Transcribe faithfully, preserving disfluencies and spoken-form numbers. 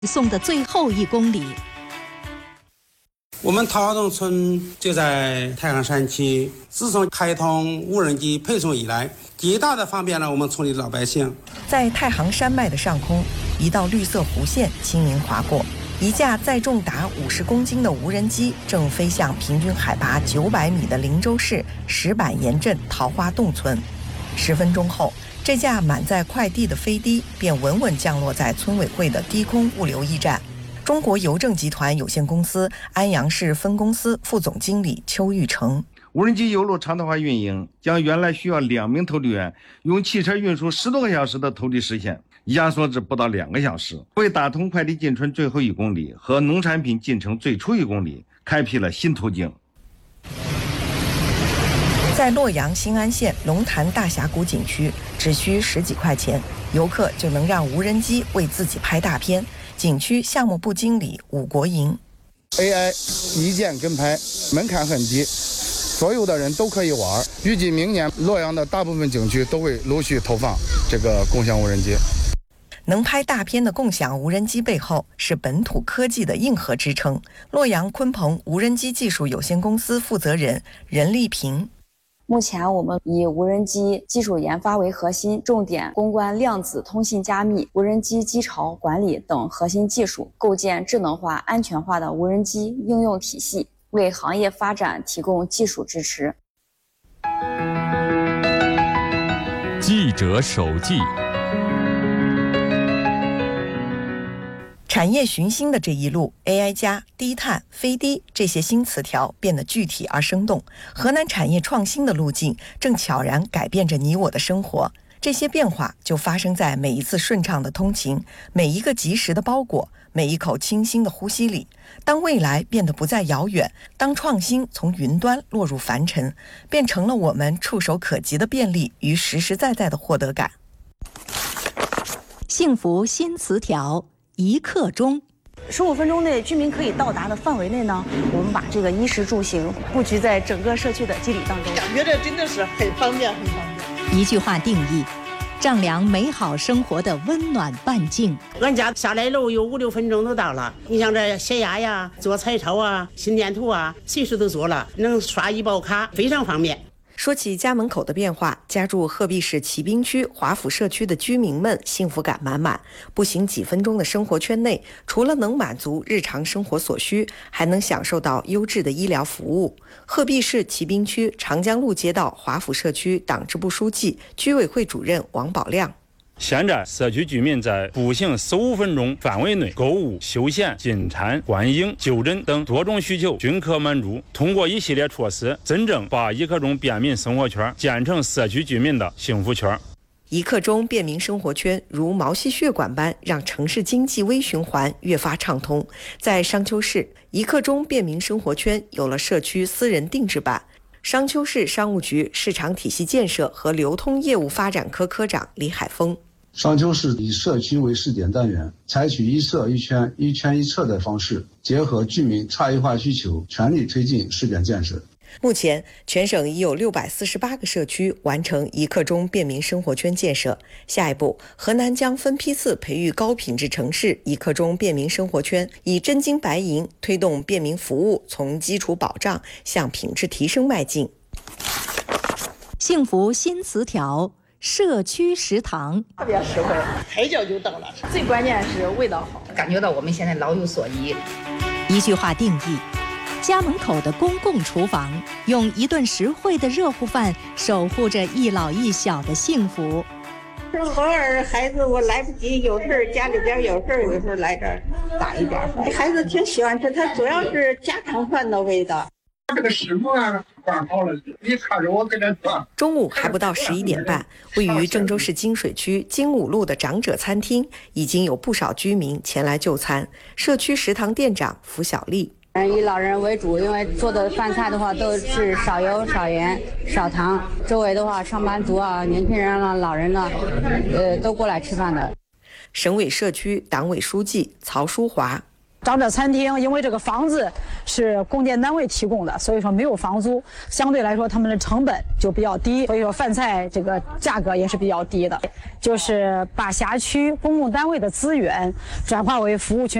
送的最后一公里。 我们桃花洞村就在太行山区，自从开通无人机配送以来，极大的方便了我们村里老百姓。 在太行山脉的上空，一道绿色弧线轻盈划过，一架载重达五十公斤的无人机正飞向平均海拔九百米的灵州市石板岩镇桃花洞村。十分钟后，这架满载快递的飞机便稳稳降落在村委会的低空物流驿站。中国邮政集团有限公司安阳市分公司副总经理邱玉成： 无人机邮路常态化运营，将原来需要两名投递员用汽车运输十多个小时的投递时限压缩至不到两个小时，为打通快递进村最后一公里和农产品进城最初一公里开辟了新途径。 在洛阳新安县龙潭大峡谷景区，只需十几块钱，游客就能让无人机为自己拍大片。景区项目部经理武国营 ：A I 一键跟拍，门槛很低，所有的人都可以玩。预计明年洛阳的大部分景区都会陆续投放这个共享无人机。 能拍大片的共享无人机背后是本土科技的硬核支撑。洛阳鲲鹏无人机技术有限公司负责人任丽萍： 目前我们以无人机技术研发为核心，重点攻关量子通信加密、无人机机巢管理等核心技术，构建智能化、安全化的无人机应用体系，为行业发展提供技术支持。 记者手记。 产业寻新的这一路 ，A I 加、低碳、飞低这些新词条变得具体而生动。河南产业创新的路径正悄然改变着你我的生活。这些变化就发生在每一次顺畅的通勤，每一个及时的包裹，每一口清新的呼吸里。当未来变得不再遥远，当创新从云端落入凡尘，变成了我们触手可及的便利与实实在在的获得感。 幸福新词条。一刻钟， 十五分钟内居民可以到达的范围内呢，我们把这个衣食住行布局在整个社区的基里当中， 感觉这真的是很方便，很方便。 一句话定义，丈量美好生活的温暖半径。 俺家下来楼有五六分钟都到了。你像这写押呀、做彩钞啊、心电图啊，随时都做了，能刷医保卡，非常方便。 说起家门口的变化，家住鹤壁市骑兵区华府社区的居民们幸福感满满。步行几分钟的生活圈内，除了能满足日常生活所需，还能享受到优质的医疗服务。鹤壁市骑兵区长江路街道华府社区党支部书记、居委会主任王宝亮： 现在社区居民在步行十五分钟范围内购物、休闲、进餐、观影、就诊等多种需求均可满足。通过一系列措施，真正把一刻钟便民生活圈建成社区居民的幸福圈。 一刻钟便民生活圈如毛细血管般让城市经济微循环越发畅通。在商丘市，一刻钟便民生活圈有了社区私人定制版。商丘市商务局市场体系建设和流通业务发展科科长李海峰： 商丘市以社区为试点单元，采取一社一圈、一圈一策的方式，结合居民差异化需求，全力推进试点建设。 目前，全省已有六百四十八个社区完成一刻钟便民生活圈建设。下一步，河南将分批次培育高品质城市一刻钟便民生活圈，以真金白银推动便民服务从基础保障向品质提升迈进。 幸福新词条。社区食堂特别实惠，开脚就到了。 最关键是味道好， 感觉到我们现在老有所依。 一句话定义，家门口的公共厨房，用一顿实惠的热乎饭守护着一老一小的幸福。 偶尔孩子我来不及，有事家里边有事有时候来这儿打一点，孩子挺喜欢吃，它主要是家常饭的味道。 这个师傅啊，办好了，你看着我给他做。 中午还不到十一点半，位于郑州市金水区金武路的长者餐厅，已经有不少居民前来就餐。社区食堂店长符小丽： 以老人为主，因为做的饭菜的话都是少油、少盐、少糖。周围的话，上班族啊、年轻人啊、老人呢，呃，都过来吃饭的。 省委社区党委书记曹淑华： 长者餐厅因为这个房子是供电单位提供的，所以说没有房租，相对来说他们的成本就比较低，所以说饭菜这个价格也是比较低的。就是把辖区公共单位的资源转化为服务群。